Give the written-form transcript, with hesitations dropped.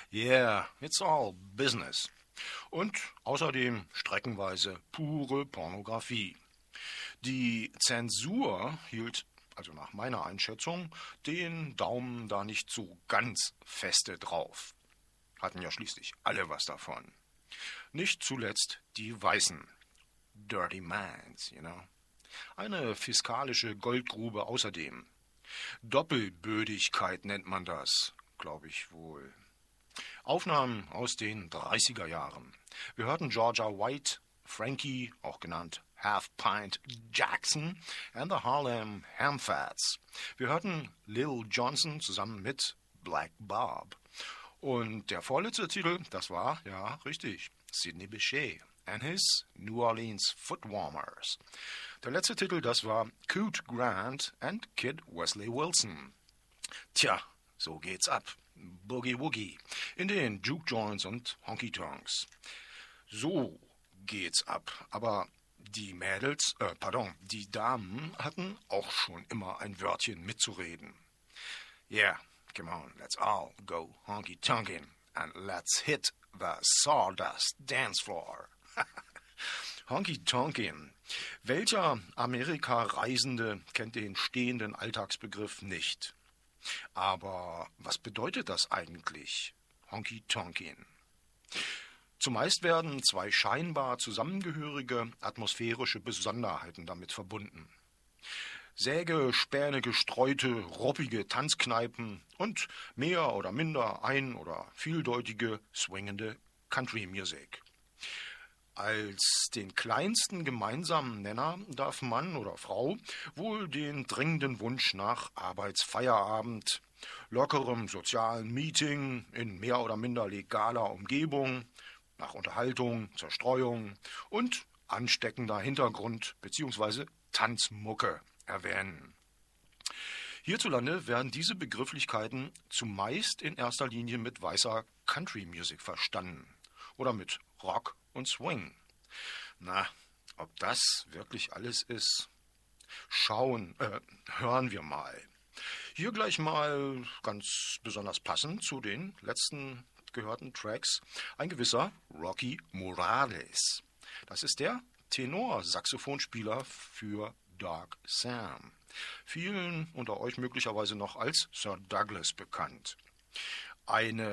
Yeah, it's all business. Und außerdem streckenweise pure Pornografie. Die Zensur hielt, also nach meiner Einschätzung, den Daumen da nicht so ganz feste drauf. Hatten ja schließlich alle was davon. Nicht zuletzt die Weißen. Dirty Minds, you know. Eine fiskalische Goldgrube außerdem. Doppelbödigkeit nennt man das, glaube ich wohl. Aufnahmen aus den 30er Jahren. Wir hörten Georgia White, Frankie, auch genannt Half Pint Jackson, and the Harlem Hamfats. Wir hörten Lil Johnson zusammen mit Black Bob. Und der vorletzte Titel, das war, ja, richtig, Sidney Bechet and his New Orleans Footwarmers. Der letzte Titel, das war Coot Grant and Kid Wesley Wilson. Tja, so geht's ab. Boogie Woogie in den Juke Joints und Honky Tonks. So geht's ab. Aber die die Damen hatten auch schon immer ein Wörtchen mitzureden. Yeah, come on, let's all go honky tonkin' and let's hit the sawdust dance floor. Honky tonkin'. Welcher Amerika-Reisende kennt den stehenden Alltagsbegriff nicht? Aber was bedeutet das eigentlich, Honky Tonkin? Zumeist werden zwei scheinbar zusammengehörige atmosphärische Besonderheiten damit verbunden. Sägespäne gestreute, ruppige Tanzkneipen und mehr oder minder ein- oder vieldeutige, swingende Country Music. Als den kleinsten gemeinsamen Nenner darf Mann oder Frau wohl den dringenden Wunsch nach Arbeitsfeierabend, lockerem sozialen Meeting in mehr oder minder legaler Umgebung, nach Unterhaltung, Zerstreuung und ansteckender Hintergrund bzw. Tanzmucke erwähnen. Hierzulande werden diese Begrifflichkeiten zumeist in erster Linie mit weißer Country Music verstanden oder mit Rock und Swing. Na, ob das wirklich alles ist? Hören wir mal. Hier gleich mal ganz besonders passend zu den letzten gehörten Tracks ein gewisser Rocky Morales. Das ist der Tenorsaxophonspieler für Dark Sam. Vielen unter euch möglicherweise noch als Sir Douglas bekannt. Eine